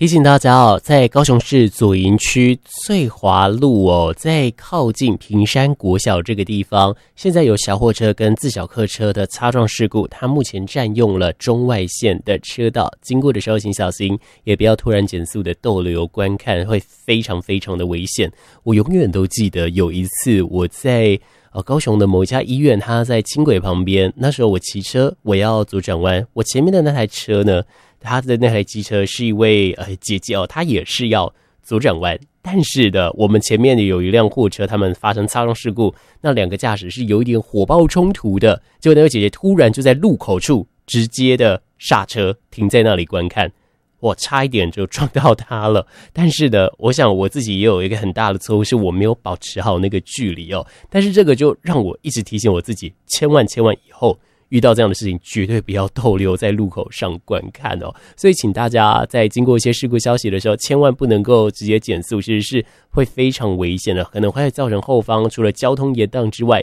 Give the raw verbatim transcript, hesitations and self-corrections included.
提醒大家哦，在高雄市左营区翠华路哦，在靠近屏山国小这个地方，现在有小货车跟自小客车的擦撞事故，它目前占用了中外线的车道，经过的时候请小心，也不要突然减速的逗留观看，会非常非常的危险。我永远都记得有一次我在呃高雄的某一家医院，它在轻轨旁边，那时候我骑车，我要左转弯，我前面的那台车呢，他的那台机车是一位呃姐姐哦，她也是要左转弯，但是的，我们前面有一辆货车，他们发生擦撞事故，那两个驾驶是有一点火爆冲突的，结果那位姐姐突然就在路口处直接的刹车，停在那里观看，我差一点就撞到她了。但是的，我想我自己也有一个很大的错误，是我没有保持好那个距离哦。但是这个就让我一直提醒我自己，千万千万以后遇到这样的事情，绝对不要逗留在路口上观看哦。所以请大家在经过一些事故消息的时候，千万不能够直接减速，其实是会非常危险的，可能会造成后方除了交通延宕之外，